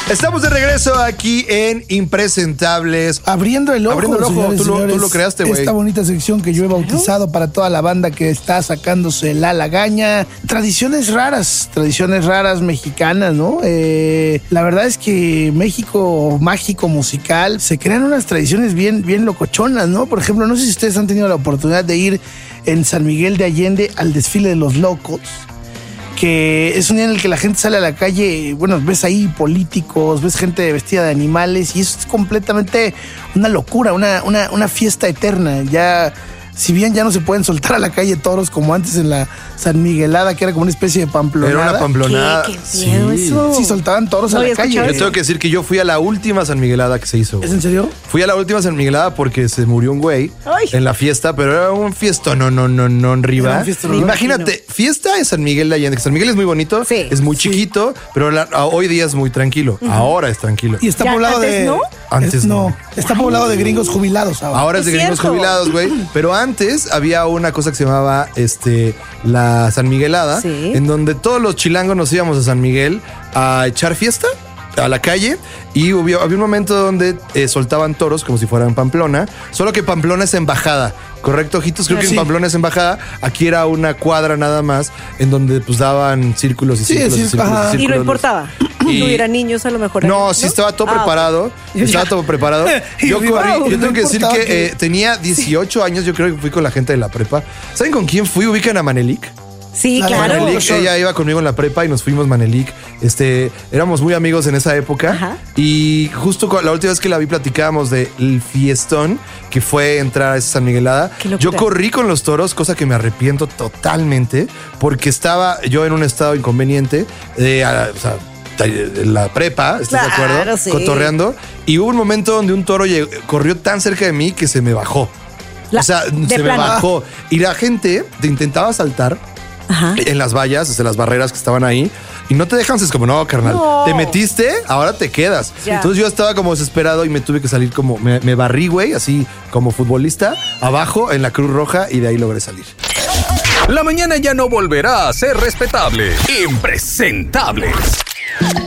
Estamos de regreso aquí en Impresentables. Abriendo el ojo, señores, tú lo creaste, güey. Esta bonita sección que yo he bautizado para toda la banda que está sacándose la lagaña. Tradiciones raras mexicanas, ¿no? La verdad es que México mágico musical, se crean unas tradiciones bien locochonas, ¿no? Por ejemplo, no sé si ustedes han tenido la oportunidad de ir en San Miguel de Allende al desfile de los locos, que es un día en el que la gente sale a la calle. Bueno, ves ahí políticos, ves gente vestida de animales, y eso es completamente una locura, una fiesta eterna. Ya, si bien ya no se pueden soltar a la calle toros como antes en la San Miguelada, que era como una especie de pamplonada. Era una pamplonada. ¿Qué miedo eso? Sí, soltaban toros a la calle. Yo tengo que decir que yo fui a la última San Miguelada que se hizo. ¿Es en serio? Fui a la última San Miguelada porque se murió un güey en la fiesta, pero era un fiestón, no, arriba. Era un fiestón, Imagínate, fiesta en San Miguel de Allende, que San Miguel es muy bonito, Sí. es muy chiquito, pero hoy día es muy tranquilo. Ahora es tranquilo. Y está ¿Ya poblado antes de... no? Antes no. Está poblado de gringos jubilados ahora. Ahora es de Es gringos cierto. jubilados, güey. Pero antes había una cosa que se llamaba la San Miguelada, Sí. en donde todos los chilangos nos íbamos a San Miguel a echar fiesta a la calle, y había un momento donde soltaban toros como si fueran Pamplona, solo que Pamplona es embajada, ¿correcto, ojitos? Creo que en Sí. Pamplona es embajada, aquí era una cuadra nada más, en donde pues daban círculos y Sí, círculos sí, y círculos. ajá. y Y no círculos. importaba. Y- No hubiera niños a lo mejor. No, ahí, sí estaba todo preparado. Ya. Estaba todo preparado. Y Yo arriba, corrí. Yo no tengo que decir importaba que que- tenía 18 años. Yo creo que fui con la gente de la prepa. ¿Saben con quién fui? ¿Ubican a Manelik? Sí, Claro. claro. Manelik, ella iba conmigo en la prepa y nos fuimos Manelik. Éramos muy amigos en esa época. Ajá. Y justo la última vez que la vi platicábamos del fiestón que fue entrar a esa San Miguelada. Qué locura. Yo corrí con los toros, cosa que me arrepiento totalmente, porque estaba yo en un estado inconveniente. En la prepa, ¿estás de Claro, acuerdo? sí. Cotorreando. Y hubo un momento donde un toro corrió tan cerca de mí que se me bajó. De se me plano. bajó. Y la gente te intentaba saltar Ajá. en las vallas, las barreras que estaban ahí, y no te dejan. Es como, no, carnal, No. te metiste, ahora te quedas. Ya. Entonces yo estaba como desesperado y me tuve que salir me barrí, güey, así como futbolista, abajo en la Cruz Roja, y de ahí logré salir. La mañana ya no volverá a ser respetable. Impresentables.